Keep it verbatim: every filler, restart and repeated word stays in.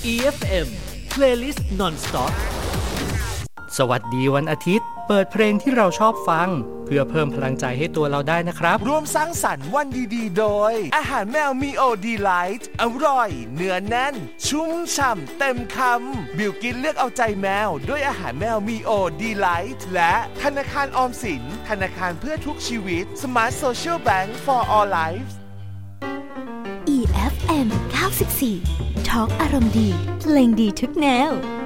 อี เอฟ เอ็ม Playlist Non-Stop สวัสดีวันอาทิตย์เปิดเพลงที่เราชอบฟังเพื่อเพิ่มพลังใจให้ตัวเราได้นะครับร่วมสร้างสรรค์วันดีๆโดยอาหารแมวมีโอดีไลท์อร่อยเนื้อแน่นชุ่มฉ่ำเต็มคำบิวกินเลือกเอาใจแมวด้วยอาหารแมวมีโอดีไลท์และธนาคารออมสินธนาคารเพื่อทุกชีวิต Smart Social Bank for All Lives อี เอฟ เอ็ม เก้าสิบสี่ ทอล์กอารมณ์ดีเพลงดีทุกแนว